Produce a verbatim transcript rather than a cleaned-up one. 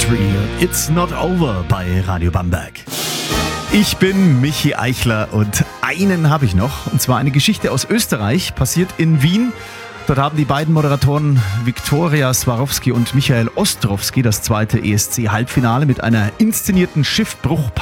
Country. It's not over bei Radio Bamberg. Ich bin Michi Eichler und einen habe ich noch. Und zwar eine Geschichte aus Österreich, passiert in Wien. Dort haben die beiden Moderatoren Viktoria Swarovski und Michael Ostrowski das zweite E S C-Halbfinale mit einer inszenierten Schiffbruch